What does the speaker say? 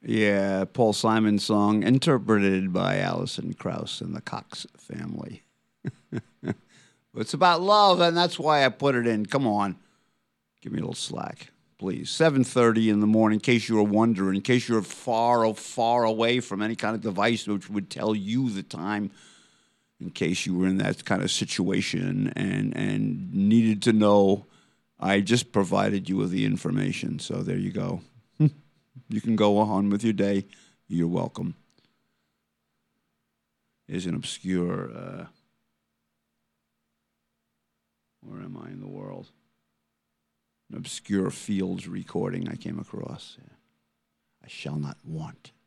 Yeah, Paul Simon song interpreted by Alison Krauss and the Cox family. It's about love, and that's why I put it in. Come on, give me a little slack, please. 7:30 in the morning, in case you were wondering, in case you're far away from any kind of device which would tell you the time, in case you were in that kind of situation and needed to know. I just provided you with the information, so there you go. You can go on with your day. You're welcome. There's an obscure, where am I in the world? An obscure Fields recording I came across. I shall not want.